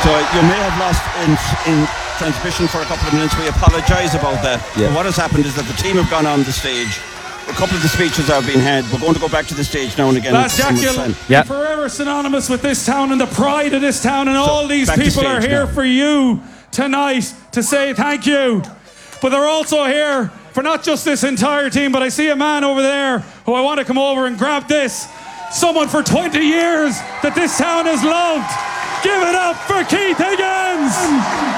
So you may have lost in transmission for a couple of minutes. We apologise about that. Yeah. But what has happened is that the team have gone on the stage. A couple of the speeches have been had. We're going to go back to the stage now and again. Lads, Jack, Yeah. forever synonymous with this town and the pride of this town, and all these back to people are stage here now. for you tonight to say thank you. But they're also here for not just this entire team, but I see a man over there who I want to come over and grab this. Someone for 20 years that this town has loved. Give it up for Keith Higgins!